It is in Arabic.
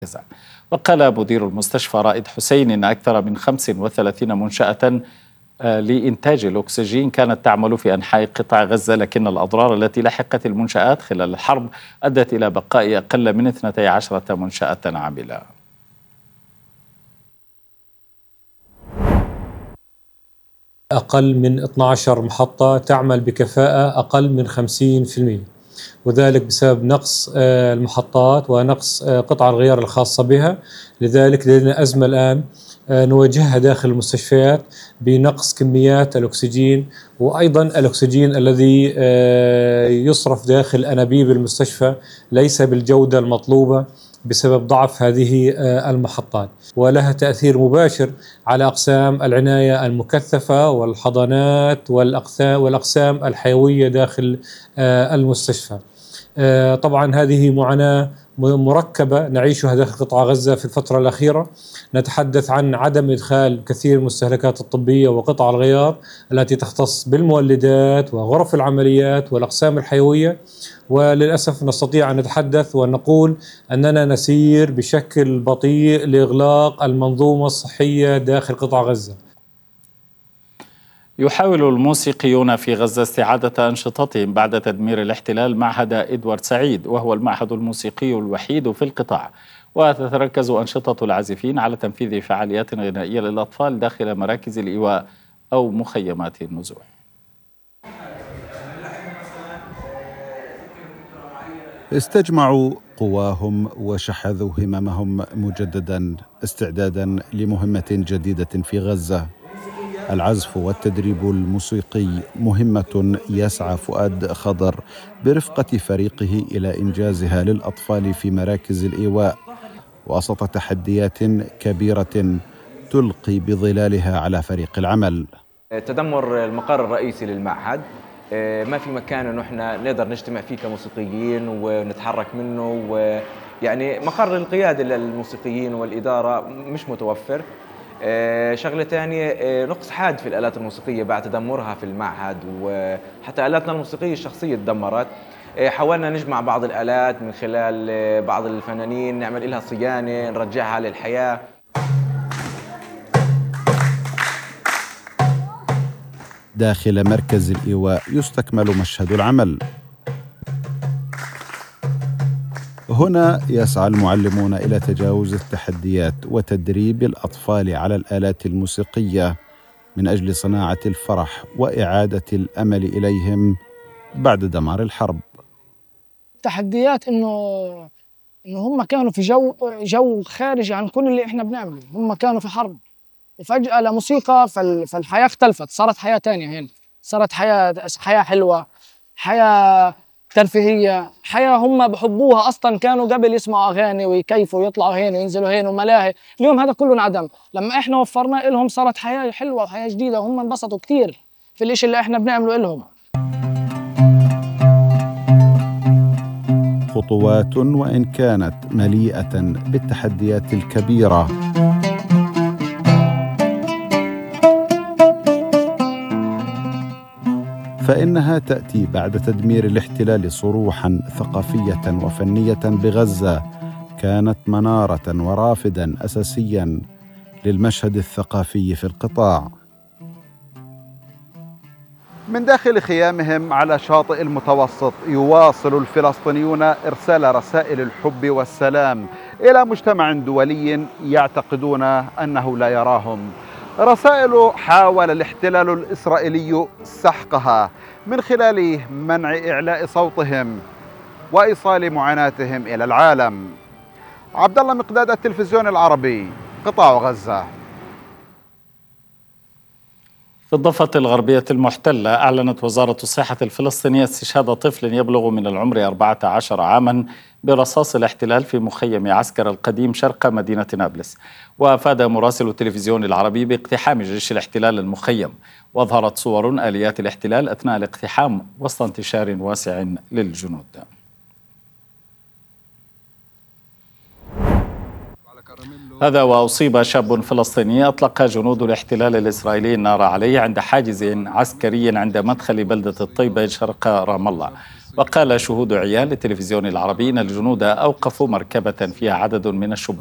غزة. وقال مدير المستشفى رائد حسين إن أكثر من 35 منشأة لإنتاج الأكسجين كانت تعمل في أنحاء قطاع غزة، لكن الأضرار التي لحقت المنشآت خلال الحرب أدت إلى بقاء أقل من 12 منشأة عاملة. أقل من 12 محطة تعمل بكفاءة أقل من 50%، وذلك بسبب نقص المحطات ونقص قطع الغيار الخاصة بها. لذلك لدينا أزمة الآن نواجهها داخل المستشفيات بنقص كميات الأكسجين، وأيضا الأكسجين الذي يصرف داخل أنابيب المستشفى ليس بالجودة المطلوبة بسبب ضعف هذه المحطات، ولها تأثير مباشر على أقسام العناية المكثفة والحضانات والأقسام الحيوية داخل المستشفى. طبعا هذه معاناة مركبة نعيشها داخل قطاع غزة في الفترة الأخيرة. نتحدث عن عدم إدخال كثير من المستهلكات الطبية وقطع الغيار التي تختص بالمولدات وغرف العمليات والأقسام الحيوية، وللأسف نستطيع أن نتحدث ونقول أننا نسير بشكل بطيء لإغلاق المنظومة الصحية داخل قطاع غزة. يحاول الموسيقيون في غزة استعادة أنشطتهم بعد تدمير الاحتلال معهد إدوارد سعيد، وهو المعهد الموسيقي الوحيد في القطاع، وتتركز أنشطة العازفين على تنفيذ فعاليات غنائية للأطفال داخل مراكز الإيواء أو مخيمات النزوح. استجمعوا قواهم وشحذوا هممهم مجددا استعدادا لمهمة جديدة في غزة. العزف والتدريب الموسيقي مهمة يسعى فؤاد خضر برفقة فريقه إلى إنجازها للأطفال في مراكز الإيواء وسط تحديات كبيرة تلقي بظلالها على فريق العمل. تدمر المقر الرئيسي للمعهد، ما في مكان انه احنا نقدر نجتمع فيه كموسيقيين ونتحرك منه، ويعني مقر القيادة للموسيقيين والإدارة مش متوفر. شغلة ثانية نقص حاد في الآلات الموسيقية بعد تدمرها في المعهد، وحتى آلاتنا الموسيقية الشخصية تدمرت. حاولنا نجمع بعض الآلات من خلال بعض الفنانين، نعمل لها صيانة نرجعها للحياة. داخل مركز الإيواء يستكمل مشهد العمل. هنا يسعى المعلمون إلى تجاوز التحديات وتدريب الأطفال على الآلات الموسيقية من أجل صناعة الفرح وإعادة الأمل إليهم بعد دمار الحرب. التحديات إنه هم كانوا في جو خارج عن كل اللي إحنا بنعمله. هم كانوا في حرب وفجأة لموسيقى فالحياة اختلفت، صارت حياة تانية هنا، صارت حياة حلوة، حياة ترفيهية، حياة هم بحبوها. أصلا كانوا قبل يسمعوا أغاني ويكيفوا ويطلعوا هنا وينزلوا هنا وملاهي، اليوم هذا كله انعدم. لما إحنا وفرنا لهم صارت حياة حلوة وحياة جديدة، وهم انبسطوا كتير في الإشي اللي إحنا بنعمله لهم. خطوات وإن كانت مليئة بالتحديات الكبيرة، فإنها تأتي بعد تدمير الاحتلال صروحاً ثقافية وفنية بغزة كانت منارة ورافداً أساسياً للمشهد الثقافي في القطاع. من داخل خيامهم على شاطئ المتوسط يواصل الفلسطينيون إرسال رسائل الحب والسلام إلى مجتمع دولي يعتقدون أنه لا يراهم. رسائل حاول الاحتلال الإسرائيلي سحقها من خلال منع إعلاء صوتهم وإيصال معاناتهم إلى العالم. عبد الله مقداد، التلفزيون العربي، قطاع غزة. في الضفة الغربية المحتلة أعلنت وزارة الصحة الفلسطينية استشهاد طفل يبلغ من العمر 14 عاما برصاص الاحتلال في مخيم عسكر القديم شرق مدينة نابلس. وأفاد مراسل التلفزيون العربي باقتحام جيش الاحتلال المخيم، وأظهرت صور آليات الاحتلال أثناء الاقتحام وسط انتشار واسع للجنود. هذا وأصيب شاب فلسطيني أطلق جنود الاحتلال الإسرائيلي النار عليه عند حاجز عسكري عند مدخل بلدة الطيبة شرق رام الله. وقال شهود عيان للتلفزيون العربي أن الجنود أوقفوا مركبة فيها عدد من الشبان